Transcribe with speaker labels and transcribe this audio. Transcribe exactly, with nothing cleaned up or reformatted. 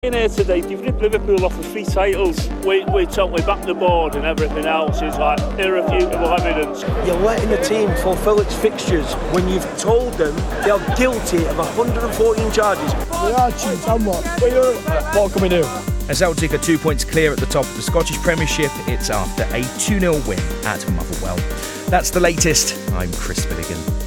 Speaker 1: In here today, they've ripped Liverpool off with three titles. We, we totally back the board and everything else is like irrefutable evidence.
Speaker 2: You're letting the team fulfil its fixtures when you've told them they are guilty of one hundred fourteen charges.
Speaker 3: We are cheats, and what? What can we do?
Speaker 4: As Celtic are two points clear at the top of the Scottish Premiership, it's after a two nil win at Motherwell. That's the latest. I'm Chris Milligan.